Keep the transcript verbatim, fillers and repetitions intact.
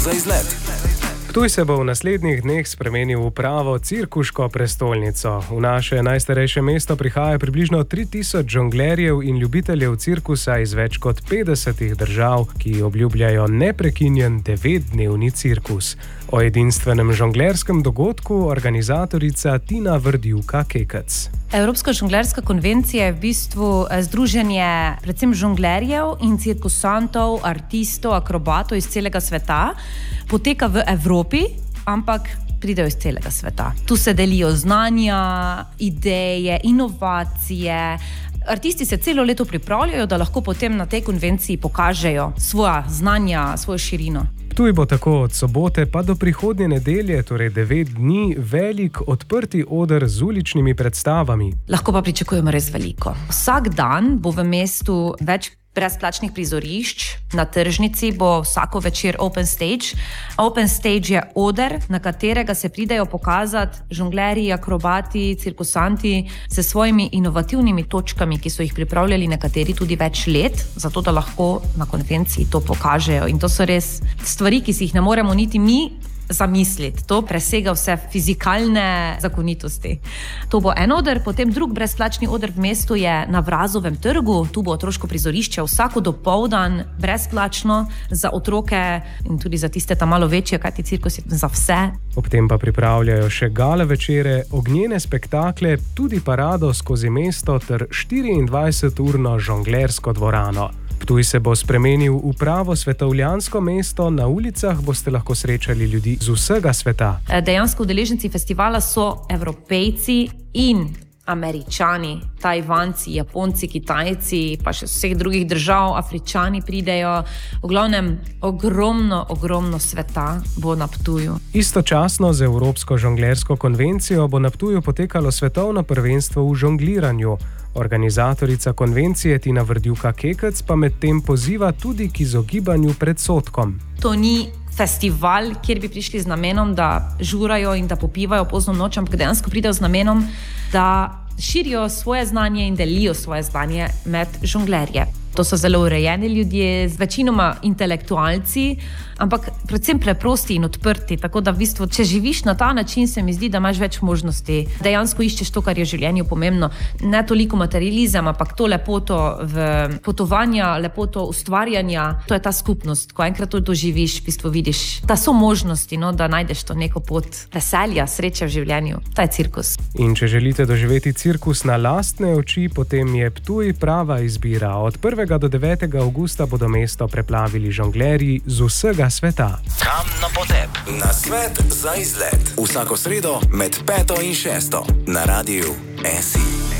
za izlet. Ptuj se bo v naslednjih dneh spremenil v pravo cirkuško prestolnico. V naše najstarejše mesto prihaja približno tri tisoč žonglerjev in ljubiteljev cirkusa iz več kot petdesetih držav, ki obljubljajo neprekinjen devetdnevni cirkus. O edinstvenem žonglerskem dogodku organizatorica Tina Vrdivka-Kekec. Evropska žonglerska konvencija je v bistvu združenje predvsem žonglerjev in cirkusantov, artistov, akrobatov iz celega sveta. Poteka v Evropi, ampak pridejo iz celega sveta. Tu se delijo znanja, ideje, inovacije. Artisti se celo leto pripravljajo, da lahko potem na tej konvenciji pokažejo svoja znanja, svojo širino. Ptuj bo tako od sobote pa do prihodnje nedelje, torej devet dni, velik odprti oder z uličnimi predstavami. Lahko pa pričakujemo res veliko. Vsak dan bo v mestu več brezplačnih prizorišč, na tržnici bo vsako večer open stage. Open stage je oder, na katerega se pridejo pokazati žonglerji, akrobati, cirkusanti s svojimi inovativnimi točkami, ki so jih pripravljali nekateri tudi več let, zato da lahko na konvenciji to pokažejo. In to so res stvari, ki si jih ne moremo niti mi zamisliti. To presega vse fizikalne zakonitosti. To bo en oder, potem drug brezplačni oder v mestu je na Vrazovem trgu. Tu bo otroško prizorišče vsako dopoldan brezplačno za otroke in tudi za tiste tam malo večje, kajti cirkus je za vse. Ob tem pa pripravljajo še gale večere, ognjene spektakle, tudi parado skozi mesto ter štiriindvajseturno žonglersko dvorano. Ptuj se bo spremenil v pravo svetovljansko mesto, na ulicah boste lahko srečali ljudi z vsega sveta. Dejansko udeleženci festivala so Evropejci in Američani, Tajvanci, Japonci, Kitajci, pa še vseh drugih držav, Afričani pridejo. V glavnem, ogromno, ogromno sveta bo na Ptuju. Istočasno z Evropsko žonglersko konvencijo bo na Ptuju potekalo svetovno prvenstvo v žongliranju. Organizatorica konvencije Tina Vrdivka-Kekec pa medtem poziva tudi k izogibanju predsodkom. To ni festival, kjer bi prišli z namenom, da žurajo in da popivajo pozno noč, ampak dejansko pridejo z namenom, da širijo svoje znanje in delijo svoje znanje med žonglerje. To so zelo urejeni ljudje, večinoma intelektualci, ampak predvsem preprosti in odprti. Tako da v bistvu, če živiš na ta način, se mi zdi, da imaš več možnosti. Dejansko iščeš to, kar je v življenju pomembno. Ne toliko materializem, ampak to lepoto v potovanja, lepoto ustvarjanja. To je ta skupnost. Ko enkrat to doživiš, v bistvu vidiš, da so možnosti, no, da najdeš to neko pot veselja, sreče v življenju. To je cirkus. In če želite doživeti cirkus na lastne oči, potem je Ptuj prava izbira. Od prvega do devetega avgusta bodo mesto preplavili žonglerji z vsega sveta. Kam na potep? Na svet za izlet. Vsako sredo med peto in šesto na Radiu S I.